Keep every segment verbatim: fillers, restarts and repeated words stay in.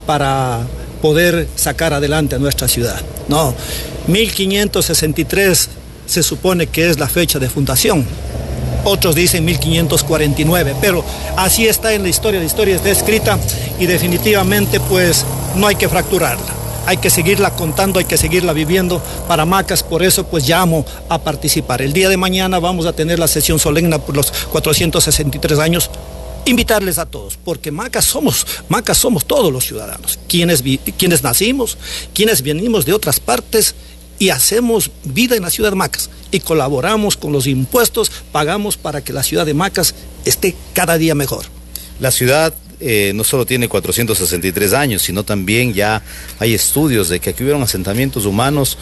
para poder sacar adelante a nuestra ciudad. No, mil quinientos sesenta y tres se supone que es la fecha de fundación. Otros dicen mil quinientos cuarenta y nueve, pero así está en la historia, la historia está escrita y definitivamente pues no hay que fracturarla. Hay que seguirla contando, hay que seguirla viviendo. Para Macas, por eso pues llamo a participar. El día de mañana vamos a tener la sesión solemne por los cuatrocientos sesenta y tres años. Invitarles a todos, porque Macas somos, Macas somos todos los ciudadanos, quienes, quienes nacimos, quienes venimos de otras partes y hacemos vida en la ciudad de Macas y colaboramos con los impuestos, pagamos para que la ciudad de Macas esté cada día mejor. La ciudad eh, no solo tiene cuatrocientos sesenta y tres años, sino también ya hay estudios de que aquí hubieron asentamientos humanos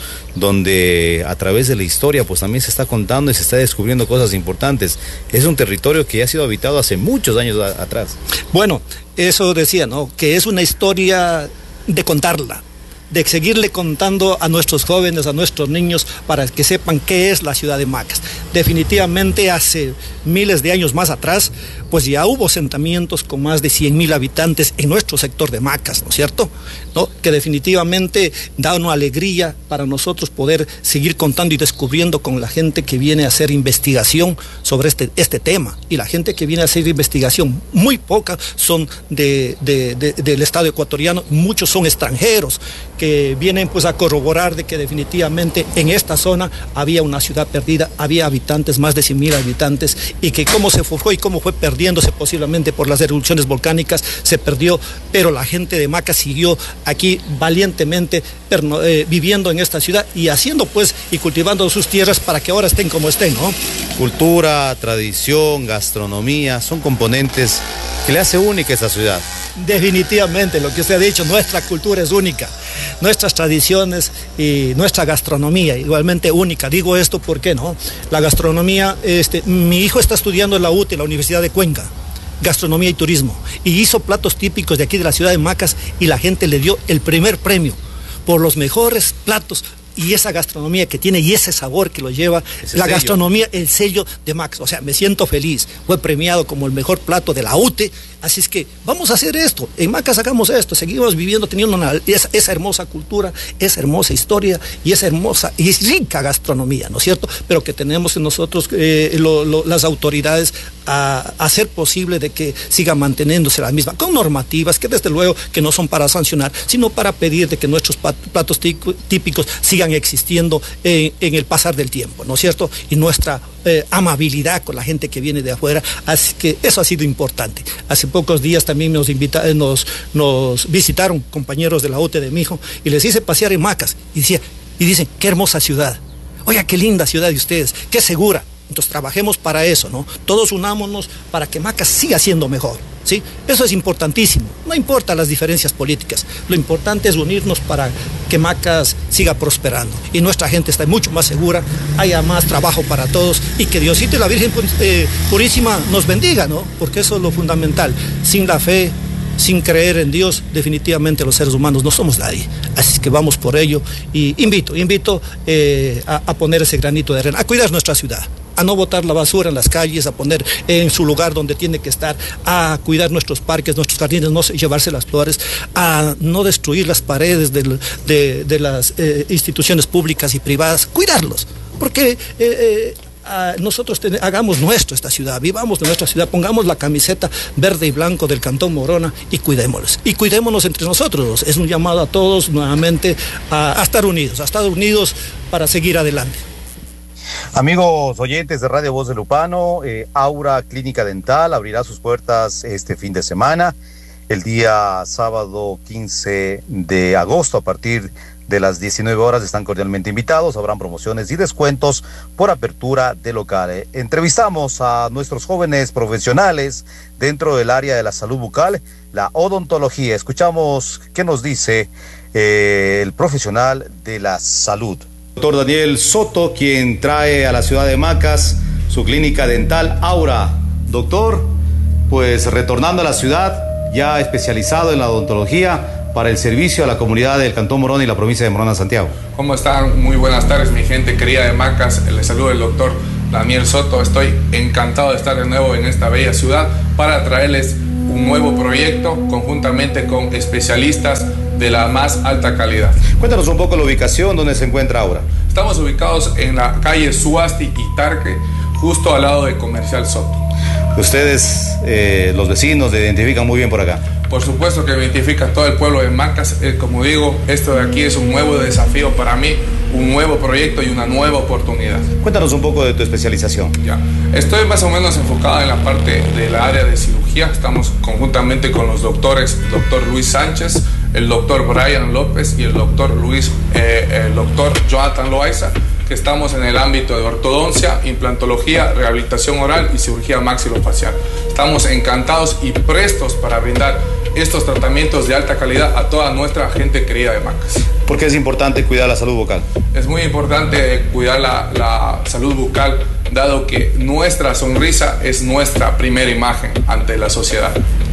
donde a través de la historia pues también se está contando y se está descubriendo cosas importantes. Es un territorio que ya ha sido habitado hace muchos años a, atrás. Bueno, eso decía, ¿no? Que es una historia de contarla, de seguirle contando a nuestros jóvenes, a nuestros niños, para que sepan qué es la ciudad de Macas. Definitivamente hace miles de años más atrás, pues ya hubo asentamientos con más de cien mil habitantes en nuestro sector de Macas, ¿no es cierto? ¿No? Que definitivamente da una alegría para nosotros poder seguir contando y descubriendo con la gente que viene a hacer investigación sobre este, este tema. Y la gente que viene a hacer investigación, muy pocas son de, de, de, del Estado ecuatoriano, muchos son extranjeros, que vienen pues a corroborar de que definitivamente en esta zona había una ciudad perdida, había habitantes, más de cien mil habitantes, y que cómo se forjó y cómo fue perdiéndose posiblemente por las erupciones volcánicas, se perdió, pero la gente de Macas siguió aquí valientemente perno, eh, viviendo en esta ciudad y haciendo pues y cultivando sus tierras para que ahora estén como estén, ¿no? Cultura, tradición, gastronomía, son componentes que le hace única a esta ciudad. Definitivamente, lo que usted ha dicho, nuestra cultura es única, nuestras tradiciones y nuestra gastronomía igualmente única. Digo esto porque no, la gastronomía, este, mi hijo está estudiando en la U T E, la Universidad de Cuenca, gastronomía y turismo, y hizo platos típicos de aquí de la ciudad de Macas y la gente le dio el primer premio por los mejores platos. Y esa gastronomía que tiene y ese sabor que lo lleva, ese la sello. Gastronomía, el sello de Macas. O sea, me siento feliz. Fue premiado como el mejor plato de la U T E. Así es que vamos a hacer esto. En Macas sacamos esto. Seguimos viviendo, teniendo una, esa, esa hermosa cultura, esa hermosa historia y esa hermosa y rica gastronomía, ¿no es cierto? Pero que tenemos en nosotros, eh, lo, lo, las autoridades, a, a hacer posible de que siga manteniéndose la misma, con normativas que desde luego que no son para sancionar, sino para pedir de que nuestros platos típicos sigan existiendo en, en el pasar del tiempo, ¿no es cierto? Y nuestra eh, amabilidad con la gente que viene de afuera, así que eso ha sido importante. Hace pocos días también nos, invita, nos, nos visitaron compañeros de la U T E de mi hijo y les hice pasear en Macas y, decía, y dicen, qué hermosa ciudad, oiga, qué linda ciudad de ustedes, qué segura. Entonces trabajemos para eso, ¿no? Todos unámonos para que Macas siga siendo mejor, ¿sí? Eso es importantísimo. No importa las diferencias políticas. Lo importante es unirnos para que Macas siga prosperando. Y nuestra gente está mucho más segura, haya más trabajo para todos y que Diosito y la Virgen eh, Purísima nos bendiga, ¿no? Porque eso es lo fundamental. Sin la fe, sin creer en Dios, definitivamente los seres humanos no somos nadie. Así que vamos por ello y invito, invito eh, a, a poner ese granito de arena, a cuidar nuestra ciudad, a no botar la basura en las calles, a poner en su lugar donde tiene que estar, a cuidar nuestros parques, nuestros jardines, no llevarse las flores, a no destruir las paredes de, de, de las eh, instituciones públicas y privadas, cuidarlos, porque... Eh, eh, Uh, nosotros ten, hagamos nuestro esta ciudad, vivamos de nuestra ciudad, pongamos la camiseta verde y blanco del Cantón Morona y cuidémoslos. Y cuidémonos entre nosotros. Es un llamado a todos nuevamente a, a estar unidos, a estar unidos para seguir adelante. Amigos oyentes de Radio Voz de Lupano, eh, Aura Clínica Dental abrirá sus puertas este fin de semana, el día sábado quince de agosto a partir de las diecinueve horas. Están cordialmente invitados, habrán promociones y descuentos por apertura de local. Entrevistamos a nuestros jóvenes profesionales dentro del área de la salud bucal, la odontología. Escuchamos qué nos dice eh, el profesional de la salud. Doctor Daniel Soto, quien trae a la ciudad de Macas su clínica dental Aura. Doctor, pues retornando a la ciudad, ya especializado en la odontología, para el servicio a la comunidad del Cantón Morona y la provincia de Morona, Santiago. ¿Cómo están? Muy buenas tardes, mi gente querida de Macas. Les saluda el doctor Daniel Soto. Estoy encantado de estar de nuevo en esta bella ciudad para traerles un nuevo proyecto conjuntamente con especialistas de la más alta calidad. Cuéntanos un poco la ubicación, ¿dónde se encuentra Aura? Estamos ubicados en la calle Suasti y Tarque, justo al lado de Comercial Soto. Ustedes, eh, los vecinos, se identifican muy bien por acá. Por supuesto que identifica todo el pueblo de Macas. Eh, como digo, esto de aquí es un nuevo desafío para mí, un nuevo proyecto y una nueva oportunidad. Cuéntanos un poco de tu especialización. Ya. Estoy más o menos enfocado en la parte de la área de cirugía. Estamos conjuntamente con los doctores, el doctor Luis Sánchez, el doctor Brian López y el doctor Luis, eh, el doctor Jonathan Loaiza, que estamos en el ámbito de ortodoncia, implantología, rehabilitación oral y cirugía maxilofacial. Estamos encantados y prestos para brindar estos tratamientos de alta calidad a toda nuestra gente querida de Macas. ¿Por qué es importante cuidar la salud bucal? Es muy importante cuidar la, la salud bucal, dado que nuestra sonrisa es nuestra primera imagen ante la sociedad.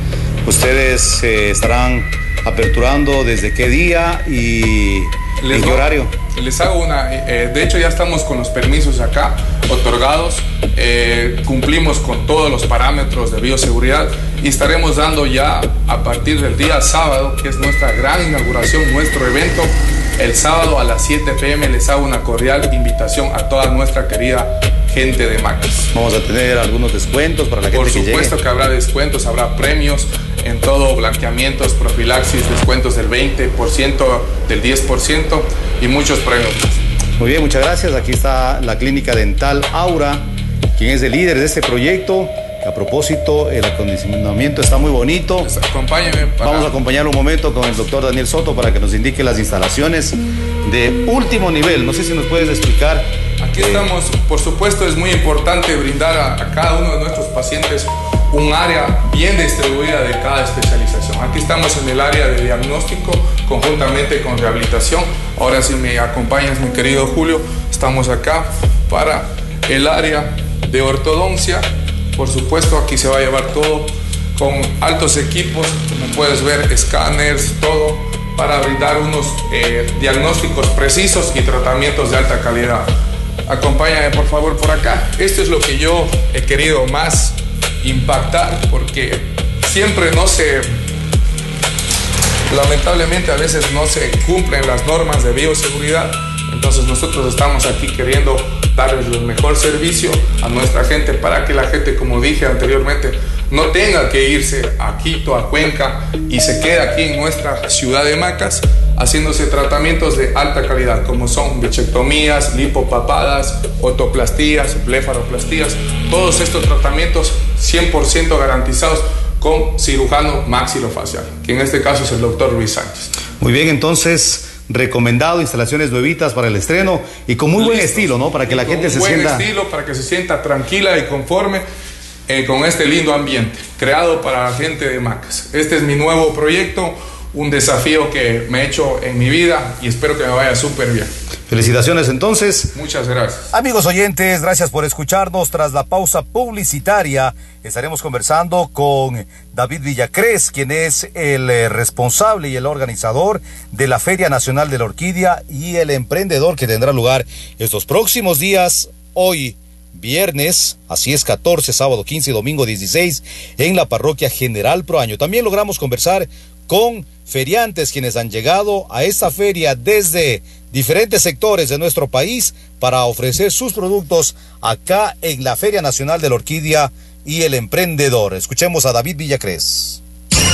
¿Ustedes eh, estarán aperturando desde qué día y en qué horario? Les hago una, eh, de hecho ya estamos con los permisos acá otorgados, eh, cumplimos con todos los parámetros de bioseguridad y estaremos dando ya a partir del día sábado, que es nuestra gran inauguración, nuestro evento, el sábado a las siete p m les hago una cordial invitación a toda nuestra querida gente de Macas. Vamos a tener algunos descuentos para la gente Por que llegue. Por supuesto que habrá descuentos, habrá premios en todo, blanqueamientos, profilaxis, descuentos del veinte por ciento, del diez por ciento y muchos premios más. Muy bien, muchas gracias. Aquí está la Clínica Dental Aura, quien es el líder de este proyecto. A propósito, el acondicionamiento está muy bonito. Pues acompáñenme. Para... Vamos a acompañarlo un momento con el doctor Daniel Soto para que nos indique las instalaciones de último nivel. No sé si nos puedes explicar. Aquí eh... estamos, por supuesto, es muy importante brindar a, a cada uno de nuestros pacientes un área bien distribuida de cada especialización. Aquí estamos en el área de diagnóstico conjuntamente con rehabilitación. Ahora si me acompañas, mi querido Julio, estamos acá para el área de ortodoncia. Por supuesto, aquí se va a llevar todo con altos equipos, como puedes ver, escáneres, todo, para brindar unos eh, diagnósticos precisos y tratamientos de alta calidad. Acompáñame por favor por acá. Esto es lo que yo he querido más impactar, porque siempre no se, lamentablemente a veces no se cumplen las normas de bioseguridad. Entonces nosotros estamos aquí queriendo darles el mejor servicio a nuestra gente para que la gente, como dije anteriormente, no tenga que irse a Quito, a Cuenca y se quede aquí en nuestra ciudad de Macas haciéndose tratamientos de alta calidad como son bichectomías, lipopapadas, otoplastías, blefaroplastías, todos estos tratamientos cien por ciento garantizados con cirujano maxilofacial, que en este caso es el doctor Luis Sánchez. Muy bien, entonces recomendado, instalaciones nuevitas para el estreno y con muy Listos. Buen estilo, ¿no? Para que la con gente se buen sienta... buen estilo, para que se sienta tranquila y conforme eh, con este lindo ambiente creado para la gente de Macas. Este es mi nuevo proyecto, un desafío que me he hecho en mi vida y espero que me vaya súper bien. Felicitaciones entonces. Muchas gracias. Amigos oyentes, gracias por escucharnos. Tras la pausa publicitaria estaremos conversando con David Villacrés, quien es el eh, responsable y el organizador de la Feria Nacional de la Orquídea y el emprendedor que tendrá lugar estos próximos días, hoy viernes, así es catorce, sábado quince y domingo dieciséis en la parroquia General Proaño. También logramos conversar con feriantes quienes han llegado a esta feria desde diferentes sectores de nuestro país para ofrecer sus productos acá en la Feria Nacional de la Orquídea y el Emprendedor. Escuchemos a David Villacrés.